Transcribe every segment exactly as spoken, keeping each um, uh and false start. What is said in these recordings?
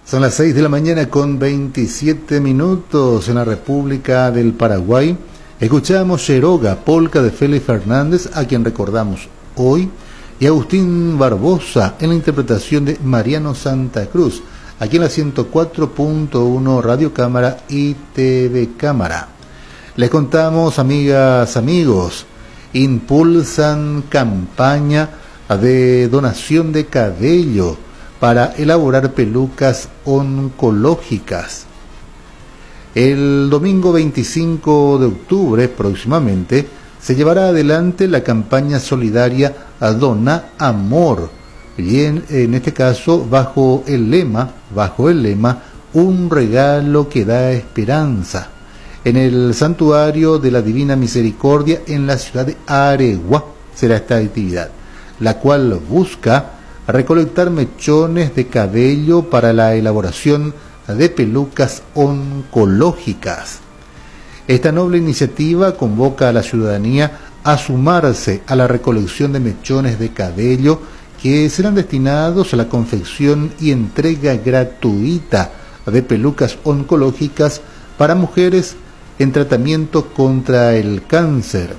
Son las seis de la mañana con veintisiete minutos en la República del Paraguay. Escuchamos Cheroga, polca de Félix Fernández, a quien recordamos hoy, y Agustín Barbosa en la interpretación de Mariano Santa Cruz, aquí en la ciento cuatro punto uno Radio Cámara y T V Cámara. Les contamos, amigas, amigos, impulsan campaña de donación de cabello para elaborar pelucas oncológicas. El domingo veinticinco de octubre próximamente se llevará adelante la campaña solidaria Dona Amor, y en, en este caso bajo el lema, bajo el lema Un regalo que da esperanza, en el Santuario de la Divina Misericordia en la ciudad de Areguá será esta actividad, la cual busca recolectar mechones de cabello para la elaboración de pelucas oncológicas. Esta noble iniciativa convoca a la ciudadanía a sumarse a la recolección de mechones de cabello que serán destinados a la confección y entrega gratuita de pelucas oncológicas para mujeres en tratamiento contra el cáncer.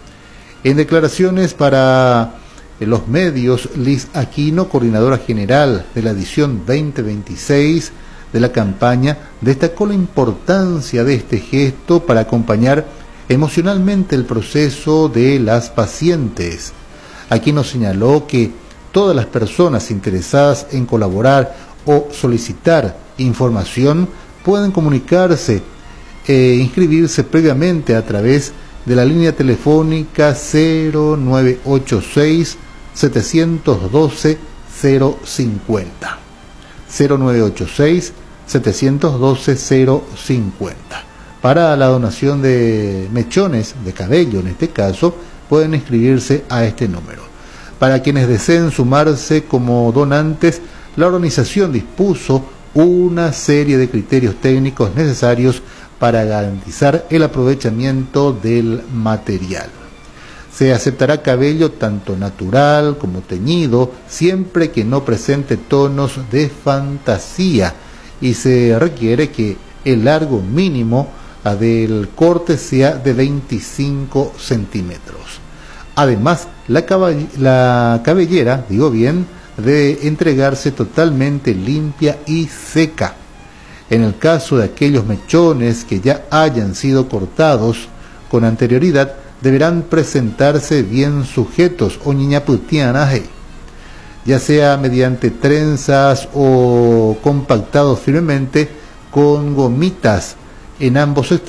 En declaraciones para los medios, Liz Aquino, coordinadora general de la edición veinte veintiséis de la campaña, destacó la importancia de este gesto para acompañar emocionalmente el proceso de las pacientes. Aquino señaló que todas las personas interesadas en colaborar o solicitar información pueden comunicarse e inscribirse previamente a través de la línea telefónica cero nueve ocho seis, siete uno dos, cero cincuenta. cero nueve ocho seis, siete uno dos, cero cincuenta. Para la donación de mechones de cabello, en este caso, pueden inscribirse a este número. Para quienes deseen sumarse como donantes, la organización dispuso una serie de criterios técnicos necesarios para garantizar el aprovechamiento del material. Se aceptará cabello tanto natural como teñido, siempre que no presente tonos de fantasía, y se requiere que el largo mínimo del corte sea de veinticinco centímetros. Además, la, caball- la cabellera, digo bien, debe entregarse totalmente limpia y seca. En el caso de aquellos mechones que ya hayan sido cortados con anterioridad, deberán presentarse bien sujetos o ñiñaputianas, ya sea mediante trenzas o compactados firmemente con gomitas en ambos extremos